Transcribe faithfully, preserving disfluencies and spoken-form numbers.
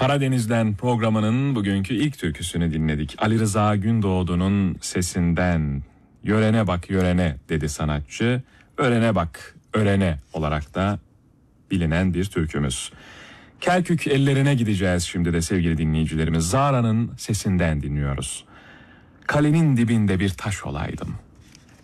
Karadeniz'den programının bugünkü ilk türküsünü dinledik. Ali Rıza Gündoğdu'nun sesinden "Yörene bak yörene" dedi sanatçı. "Örene bak örene" olarak da bilinen bir türkümüz. Kerkük ellerine gideceğiz şimdi de sevgili dinleyicilerimiz. Zara'nın sesinden dinliyoruz. Kalenin dibinde bir taş olaydım.